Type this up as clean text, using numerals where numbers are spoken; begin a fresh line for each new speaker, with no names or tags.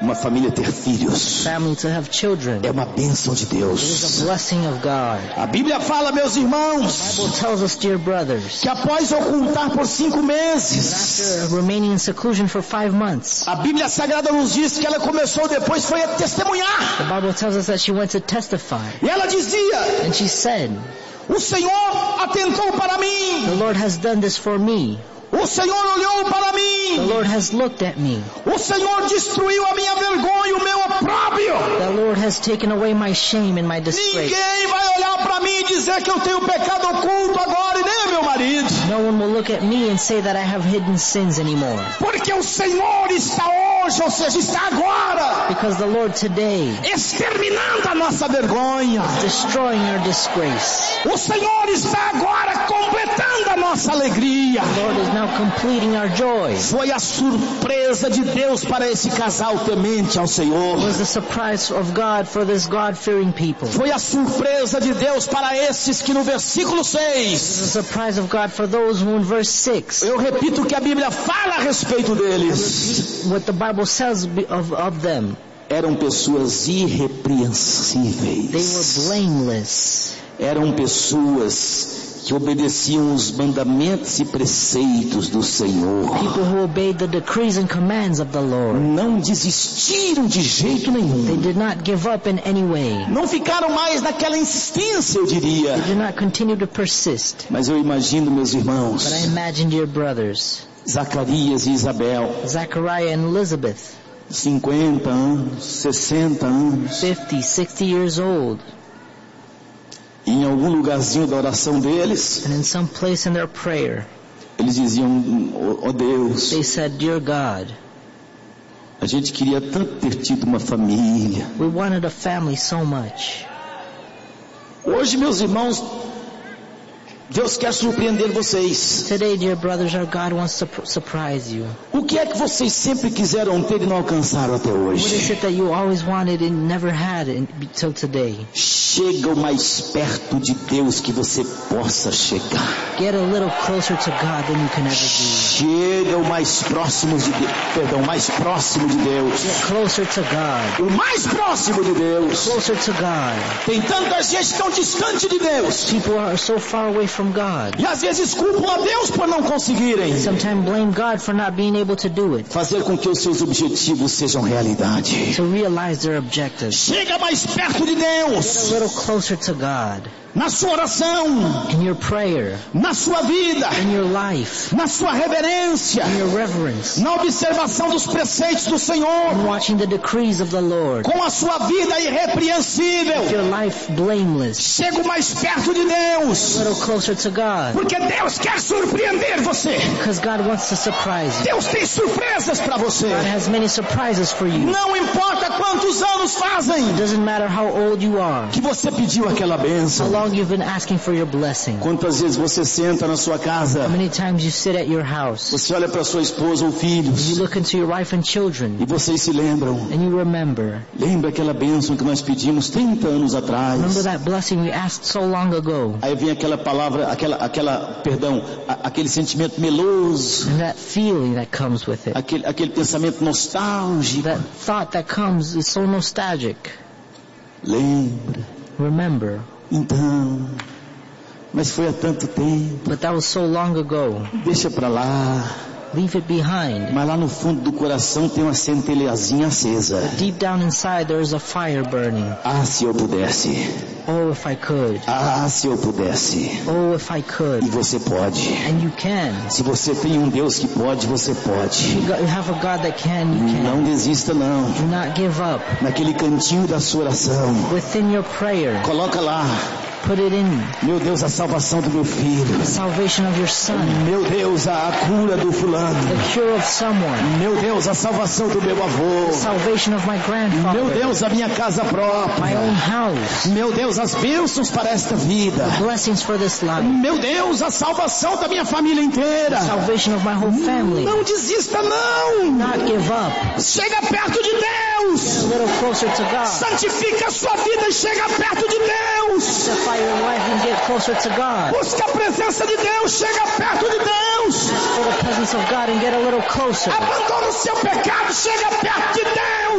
Uma família ter filhos
family to have children.
é uma bênção de
It is
Deus.
a blessing of God.
A Bíblia fala, meus
The
irmãos,
Bible tells us, dear brothers,
que após ocultar por 5 meses,
after remaining in seclusion for 5 months,
a Bíblia Sagrada nos diz que ela começou depois foi a testemunhar.
the Bible tells us that she went to testify.
E ela dizia:
And she said,
o Senhor atentou para
the
mim,
Lord has done this for me.
o Senhor olhou para
The
mim,
Lord has looked at me.
o Senhor destruiu a minha vergonha, o meu opróbrio.
The Lord has taken away my shame and my disgrace.
Ninguém vai olhar para mim e dizer que eu tenho pecado oculto agora, e nem meu marido.
No one will look at me and say that I have hidden sins anymore.
Porque o Senhor está hoje, ou seja, está agora,
Because the Lord today
exterminando a nossa vergonha.
is destroying our disgrace.
O Senhor está agora completando a nossa alegria.
The Lord is now completing our joy.
Foi a surpresa de Deus para esse casal temente ao Senhor.
It was the surprise of God for this God-fearing people. It
Foi a surpresa de Deus para esses que no versículo
was
6,
the surprise of God for those who in verse 6,
eu repito o que a Bíblia fala a respeito deles.
what the Bible says of them.
Eram pessoas
They were
irrepreensíveis.
blameless.
Eram pessoas que obedeciam os mandamentos e preceitos do Senhor.
People who obeyed the decrees and commands of the Lord.
Não desistiram de jeito
They
nenhum.
did not give up in any way.
Não ficaram mais naquela insistência, eu diria.
They did not continue to persist.
Mas eu imagino, meus
But I
irmãos,
imagine, dear brothers,
Zacarias e Isabel,
Zachariah and Elizabeth,
50 anos, 60 anos,
50, 60 years old,
em algum lugarzinho da oração deles,
and in some place in their prayer,
eles diziam: ó Deus,
they said, Dear God,
a gente queria tanto ter tido uma família.
we wanted a family so much.
Hoje, meus irmãos, Deus quer surpreender vocês.
Today, dear brothers, our God wants to surprise you.
O que é que vocês sempre quiseram ter e não alcançaram até
What is
hoje?
it that you always wanted and never had until today?
Chega o mais perto de Deus que você possa chegar.
Get a little closer to God than you can ever be.
Chega o mais próximo de Deus, mais próximo de Deus.
Get closer to God.
O mais próximo de Deus.
Closer to God.
Tem tanta gente tão distante de Deus.
People are so far away from God.
E às vezes culpam a Deus por não conseguirem
Sometimes blame God for not being able to do it.
fazer com que os seus objetivos sejam realidade.
To realize their objectives.
Chega mais perto de
Get a
Deus.
little closer to God.
Na sua oração,
In your prayer.
na sua vida,
In your life.
na sua reverência,
In your reverence.
na observação dos preceitos do Senhor,
In watching the decrees of the Lord.
com a sua vida irrepreensível.
Your life blameless.
Chega mais perto de
A
Deus,
little closer to God.
porque Deus quer surpreender você.
Because God wants to surprise you.
Deus tem surpresas para você.
God has many surprises for you.
Não importa quantos anos fazem
It doesn't matter how old you are.
que você pediu aquela
How
bênção.
long you've been asking for your blessing.
Quantas vezes você senta na sua casa,
How many times you sit at your house.
você olha para sua esposa ou
You
filhos
look into your wife and
e
children.
vocês se lembram.
And you remember.
Lembra aquela bênção que nós pedimos 30 anos atrás?
Remember that blessing we asked so long ago.
Aí vem aquela palavra, aquele sentimento meloso,
And that feeling that comes with it.
aquele pensamento nostálgico.
That thought that comes is so nostalgic.
Lembra?
Remember.
Então, mas foi há tanto tempo.
But that was so long ago.
Deixa pra lá.
Leave it behind.
Mas lá no fundo do coração tem uma centelhazinha acesa.
Deep down inside there is a fire burning.
Ah, se eu pudesse.
Oh, if I could.
Ah, se eu pudesse.
Oh, if I
E
could.
você pode.
And you can.
Se você tem um Deus que pode, você pode.
You have a God that can, you can.
Não desista não.
Do not give up.
Naquele cantinho da sua oração,
Within your prayer,
coloca lá:
put it in.
meu Deus, a salvação do meu filho.
The salvation of your son.
Meu Deus, a cura do fulano.
The cure of someone.
Meu Deus, a salvação do meu
The
avô.
salvation of my
Meu
grandfather.
Deus, a minha casa
My
própria.
own house.
Meu Deus, as bênçãos para esta vida.
Blessings for this life.
Meu Deus, a salvação da minha família inteira.
Salvation of my whole family.
Não desista não.
Not give up.
Chega perto de
Get
Deus.
a little closer to God.
Santifica a sua vida e chega perto de Deus.
Sanctify your life and get closer to God.
Busca a presença de Deus, chega perto de Deus.
Ask for the presence of God and get a little closer.
Abandona o seu pecado, chega perto de Deus.